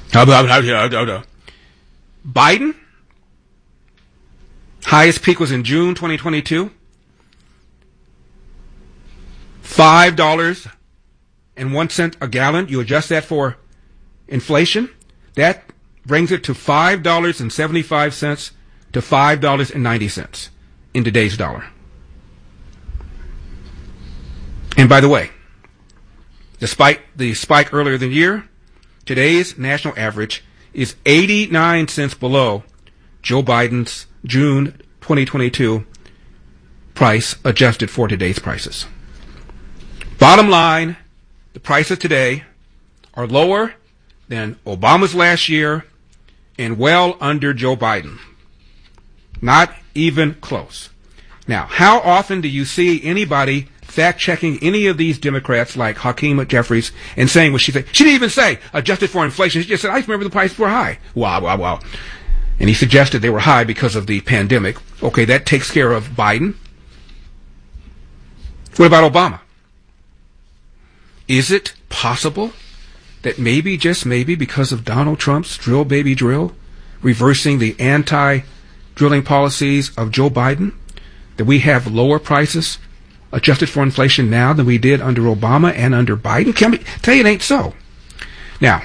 Biden, highest peak was in June 2022. $5.01 a gallon. You adjust that for inflation. That brings it to $5.75 to $5.90 in today's dollar. And by the way, despite the spike earlier in the year, today's national average is 89 cents below Joe Biden's June 2022 price adjusted for today's prices. Bottom line, the prices today are lower than Obama's last year and well under Joe Biden. Not even close. Now, how often do you see anybody fact-checking any of these Democrats like Hakeem Jeffries and saying what she said? She didn't even say adjusted for inflation. She just said, I remember the prices were high. Wow. And he suggested they were high because of the pandemic. Okay, that takes care of Biden. What about Obama? Is it possible that maybe, just maybe, because of Donald Trump's drill baby drill, reversing the anti-drilling policies of Joe Biden, that we have lower prices adjusted for inflation now than we did under Obama and under Biden? Can we tell you it ain't so? Now,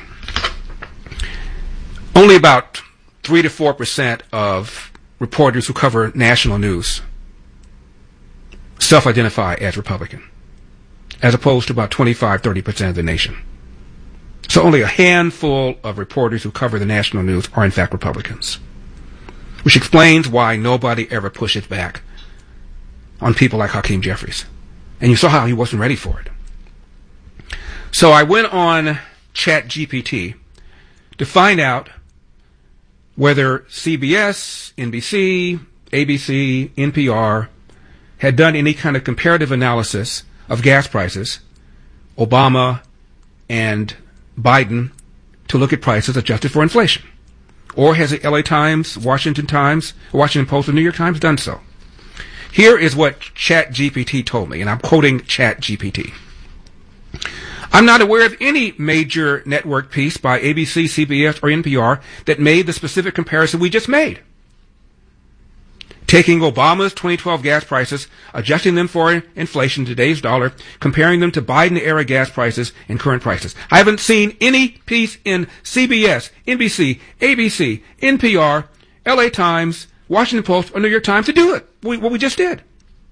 only about 3 to 4% of reporters who cover national news self-identify as Republican, as opposed to about 25-30% of the nation. So only a handful of reporters who cover the national news are in fact Republicans, which explains why nobody ever pushes back on people like Hakeem Jeffries. And you saw how he wasn't ready for it. So I went on ChatGPT to find out whether CBS, NBC, ABC, NPR had done any kind of comparative analysis of gas prices, Obama and Biden, to look at prices adjusted for inflation. Or has the LA Times, Washington Post, or New York Times done so? Here is what ChatGPT told me, and I'm quoting ChatGPT. I'm not aware of any major network piece by ABC, CBS, or NPR that made the specific comparison we just made. Taking Obama's 2012 gas prices, adjusting them for inflation in today's dollar, comparing them to Biden-era gas prices and current prices. I haven't seen any piece in CBS, NBC, ABC, NPR, LA Times, Washington Post, or New York Times to do it. What we just did.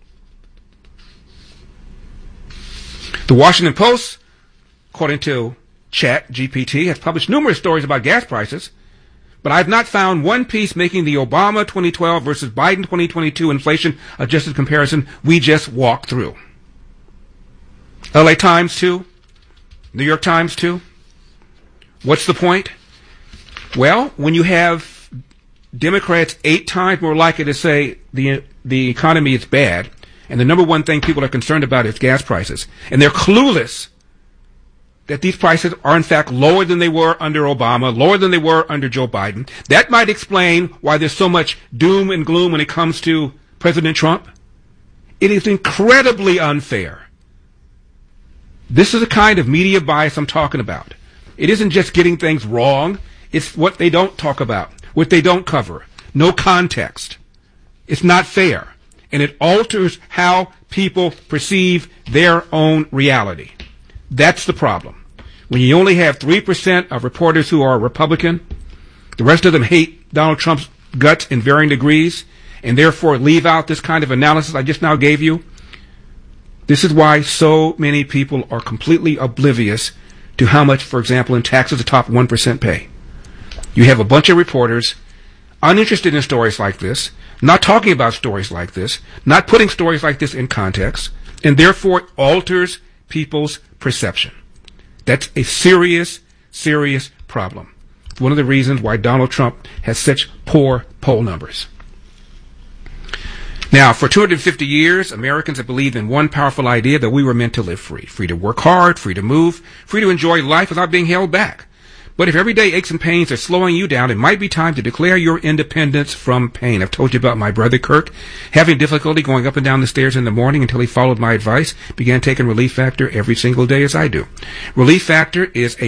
The Washington Post, according to ChatGPT, has published numerous stories about gas prices, but I've not found one piece making the Obama 2012 versus Biden 2022 inflation-adjusted comparison we just walked through. LA Times, too. New York Times, too. What's the point? Well, when you have Democrats 8 times more likely to say the economy is bad, and the number one thing people are concerned about is gas prices, and they're clueless that these prices are in fact lower than they were under Obama, lower than they were under Joe Biden. That might explain why there's so much doom and gloom when it comes to President Trump. It is incredibly unfair. This is the kind of media bias I'm talking about. It isn't just getting things wrong. It's what they don't talk about, what they don't cover. No context. It's not fair. And it alters how people perceive their own reality. That's the problem. When you only have 3% of reporters who are Republican, the rest of them hate Donald Trump's guts in varying degrees, and therefore leave out this kind of analysis I just now gave you. This is why so many people are completely oblivious to how much, for example, in taxes the top 1% pay. You have a bunch of reporters uninterested in stories like this, not talking about stories like this, not putting stories like this in context, and therefore it alters people's perception. That's a serious, serious problem. It's one of the reasons why Donald Trump has such poor poll numbers. Now, for 250 years, Americans have believed in one powerful idea, that we were meant to live free. Free to work hard, free to move, free to enjoy life without being held back. But if everyday aches and pains are slowing you down, it might be time to declare your independence from pain. I've told you about my brother Kirk having difficulty going up and down the stairs in the morning until he followed my advice, began taking Relief Factor every single day as I do. Relief Factor is a